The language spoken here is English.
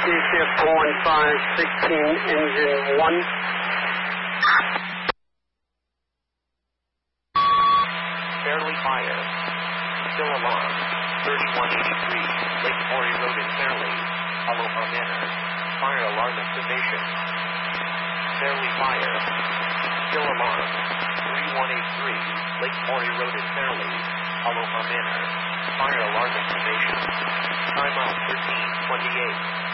Shift 1516, engine 1. Fairly Fire. Still alarm. 3183, Lake Maury Road in Fairly, Aloha Manor. Fire alarm activation. Fairly Fire. Still alarm. 3183, Lake Maury Road in Fairly, Aloha Manor. Fire alarm activation. Time out 1328.